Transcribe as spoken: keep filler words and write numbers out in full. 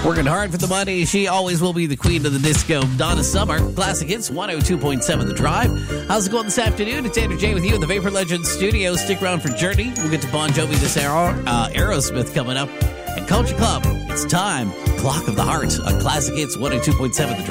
Working hard for the money, she always will be the queen of the disco. Donna Summer, Classic Hits, one oh two point seven The Drive. How's it going this afternoon? It's Andrew J with you in the Vapor Legends studio. Stick around for Journey. We'll get to Bon Jovi this hour. Uh, Aerosmith coming up. And Culture Club, it's time. Clock of the Heart on Classic Hits, one oh two point seven The Drive.